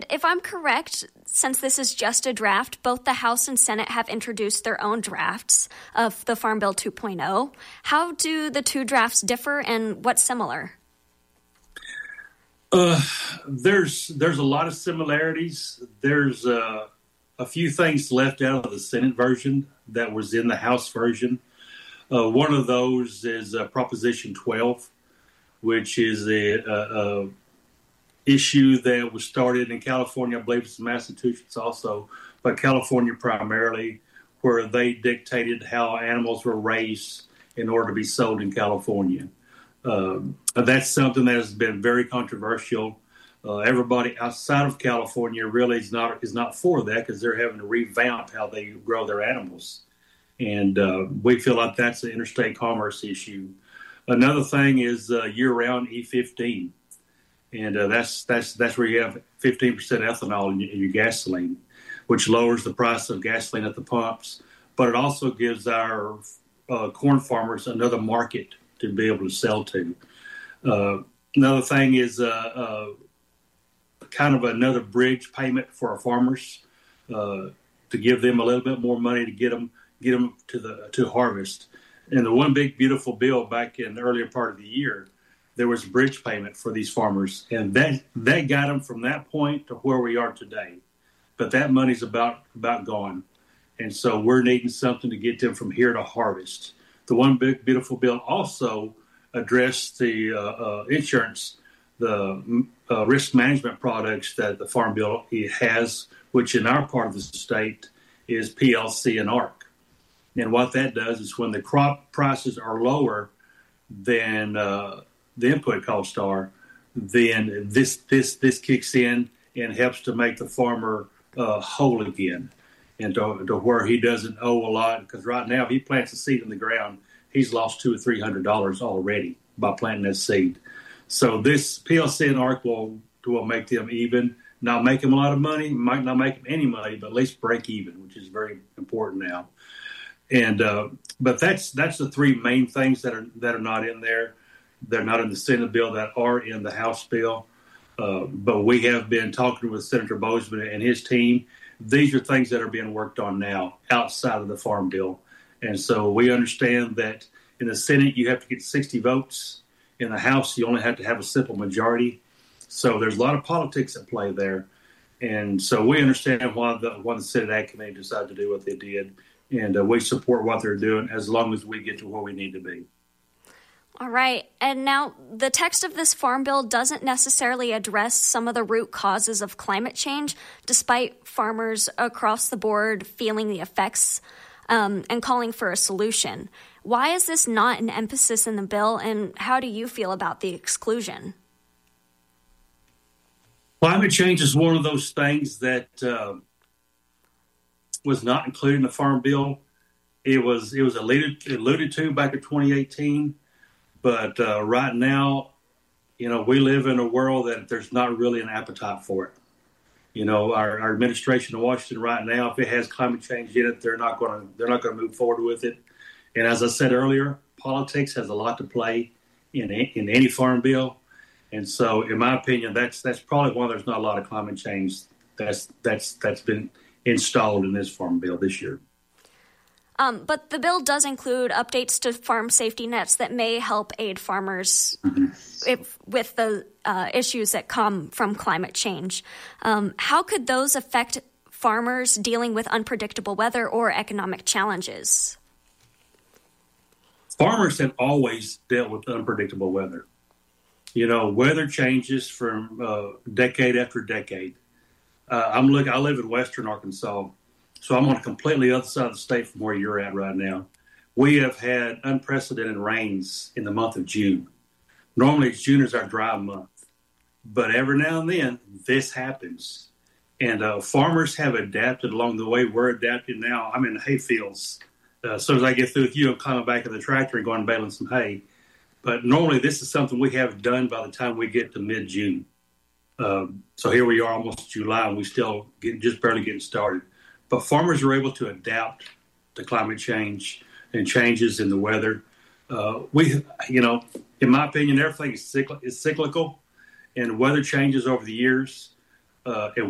And if I'm correct, since this is just a draft, both the House and Senate have introduced their own drafts of the Farm Bill 2.0. How do the two drafts differ, and what's similar? There's a lot of similarities. There's a few things left out of the Senate version that was in the House version. One of those is Proposition 12, which is a issue that was started in California. I believe it's in Massachusetts also, but California primarily, where they dictated how animals were raised in order to be sold in California. That's something that has been very controversial. Everybody outside of California really is not for that, because they're having to revamp how they grow their animals. And we feel like that's an interstate commerce issue. Another thing is year-round E15. And that's where you have 15% ethanol in your gasoline, which lowers the price of gasoline at the pumps. But it also gives our corn farmers another market to be able to sell to. Another thing is kind of another bridge payment for our farmers to give them a little bit more money to get them to harvest. And the one big beautiful bill back in the earlier part of the year, there was a bridge payment for these farmers, and that got them from that point to where we are today. But that money's about gone, and so we're needing something to get them from here to harvest. The one big beautiful bill also addressed the insurance, the risk management products that the Farm Bill has, which in our part of the state is PLC and ARC. And what that does is when the crop prices are lower than the input costs are, then this kicks in and helps to make the farmer whole again, and to where he doesn't owe a lot. Because right now, if he plants a seed in the ground, he's lost $200 or $300 already by planting that seed. So this PLC and ARC will make them even. Not make them a lot of money, might not make them any money, but at least break even, which is very important now. And but that's the three main things that are not in there. They're not in the Senate bill, that are in the House bill. But we have been talking with Senator Bozeman and his team. These are things that are being worked on now outside of the Farm Bill. And so we understand that in the Senate, you have to get 60 votes. In the House, you only have to have a simple majority. So there's a lot of politics at play there. And so we understand why the Senate Ag Committee decided to do what they did. And we support what they're doing as long as we get to where we need to be. All right. And now the text of this Farm Bill doesn't necessarily address some of the root causes of climate change, despite farmers across the board feeling the effects and calling for a solution. Why is this not an emphasis in the bill, and how do you feel about the exclusion? Climate change is one of those things that was not included in the Farm Bill. It was alluded to back in 2018. But right now, we live in a world that there's not really an appetite for it. Our administration in Washington right now, if it has climate change in it, they're not going to move forward with it. And as I said earlier, politics has a lot to play in any farm bill. And so, in my opinion, that's probably why there's not a lot of climate change that's been installed in this farm bill this year. But the bill does include updates to farm safety nets that may help aid farmers with the issues that come from climate change. How could those affect farmers dealing with unpredictable weather or economic challenges? Farmers have always dealt with unpredictable weather. Weather changes from decade after decade. I live in western Arkansas. So I'm on a completely other side of the state from where you're at right now. We have had unprecedented rains in the month of June. Normally, June is our dry month. But every now and then, this happens. And farmers have adapted along the way. We're adapting now. I'm in the hay fields. As soon as I get through with you, I'm climbing back in the tractor and going and baling some hay. But normally, this is something we have done by the time we get to mid-June. So here we are almost July, and we still just barely getting started. But farmers are able to adapt to climate change and changes in the weather. In my opinion, everything is cyclical, and weather changes over the years. And